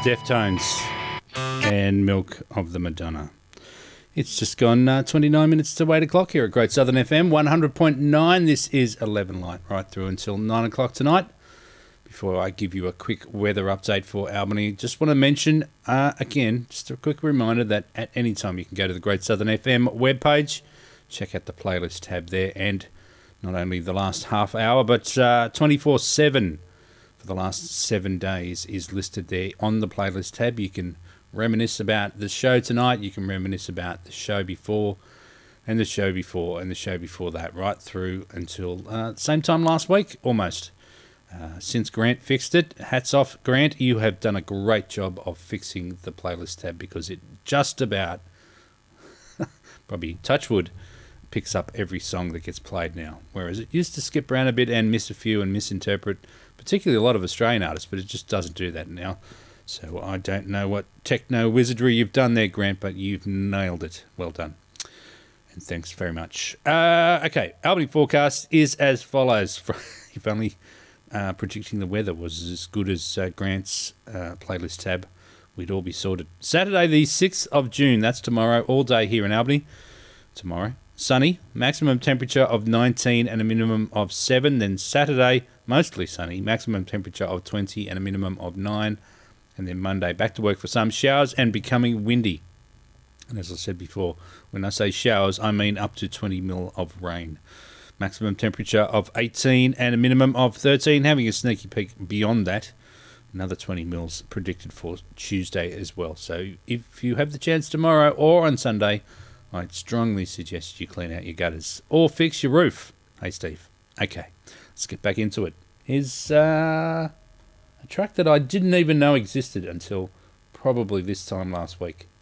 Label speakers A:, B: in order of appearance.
A: Deftones and Milk of the Madonna. It's just gone 29 minutes to 8 o'clock here at Great Southern FM 100.9. This is 11 Light right through until 9 o'clock tonight. Before I give you a quick weather update for Albany, just want to mention, again, just a quick reminder that at any time you can go to the Great Southern FM webpage, check out the playlist tab there, and not only the last half hour, but 24/7 for the last 7 days is listed there on the playlist tab. You can reminisce about the show tonight, you can reminisce about the show before, and the show before, and the show before that, right through until same time last week, almost. Since Grant fixed it, hats off, Grant. You have done a great job of fixing the playlist tab because it just about, probably touch wood, picks up every song that gets played now. Whereas it used to skip around a bit and miss a few and misinterpret, particularly a lot of Australian artists, but it just doesn't do that now. So I don't know what techno wizardry you've done there, Grant, but you've nailed it. Well done. And thanks very much. Okay, Albany forecast is as follows. If only predicting the weather was as good as Grant's playlist tab, we'd all be sorted. Saturday the 6th of June, that's tomorrow, all day here in Albany. Tomorrow, sunny, maximum temperature of 19 and a minimum of 7. Then Saturday, mostly sunny, maximum temperature of 20 and a minimum of 9. And then Monday, back to work for some showers and becoming windy. And as I said before, when I say showers, I mean up to 20 mil of rain. Maximum temperature of 18 and a minimum of 13. Having a sneaky peek beyond that, another 20 mils predicted for Tuesday as well. So if you have the chance tomorrow or on Sunday, I'd strongly suggest you clean out your gutters or fix your roof. Hey, Steve. Okay, let's get back into it. Here's a track that I didn't even know existed until probably this time last week.